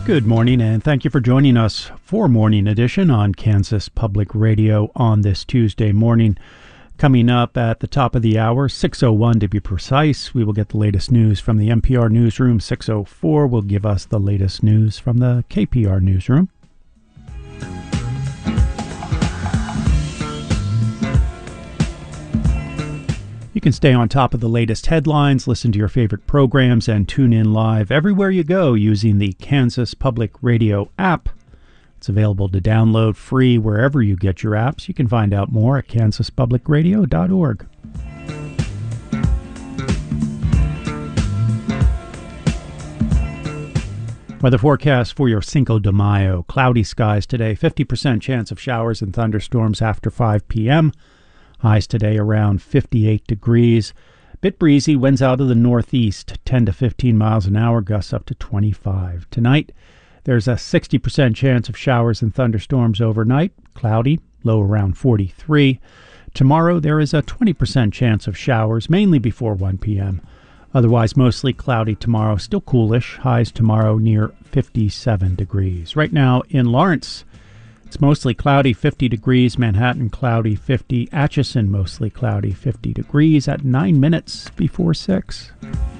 Good morning, and thank you for joining us for Morning Edition on Kansas Public Radio on this Tuesday morning. Coming up at the top of the hour, 6:01 to be precise, we will get the latest news from the NPR newsroom. 6:04 will give us the latest news from the KPR newsroom. You can stay on top of the latest headlines, listen to your favorite programs, and tune in live everywhere you go using the Kansas Public Radio app. It's available to download free wherever you get your apps. You can find out more at kansaspublicradio.org. Weather forecast for your Cinco de Mayo. Cloudy skies today, 50% chance of showers and thunderstorms after 5 p.m. Highs today around 58 degrees. Bit breezy, winds out of the northeast, 10 to 15 miles an hour, gusts up to 25. Tonight, there's a 60% chance of showers and thunderstorms overnight. Cloudy, low around 43. Tomorrow, there is a 20% chance of showers, mainly before 1 p.m. Otherwise, mostly cloudy tomorrow, still coolish. Highs tomorrow near 57 degrees. Right now in Lawrence, it's mostly cloudy, 50 degrees. Manhattan, cloudy, 50. Atchison, mostly cloudy, 50 degrees at 9 minutes before 6.